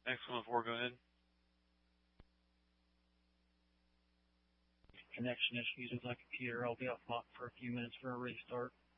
Next one, 4, go ahead. Connection issues with my computer. I'll be offline for a few minutes for a restart.